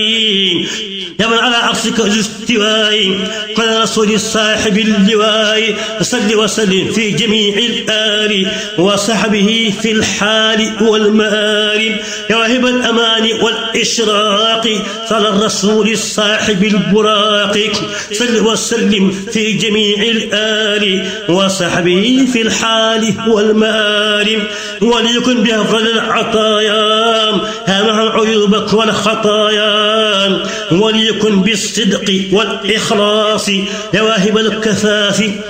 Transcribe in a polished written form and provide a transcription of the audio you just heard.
يا من على عرشك ذو استواء قال رسول صاحب اللواء صل وسلم في جميع الآل وصحبه في الحال والمآل يا واهب الأمان والإشراق صلى الرسول صاحب البراق صل وسلم في جميع الآل وصحبه في الحال والمآل وليكن بأفضل العطايا هامها عيوبك والخطايا وليكن بالصدق والإخلاص يا واهب الكفاف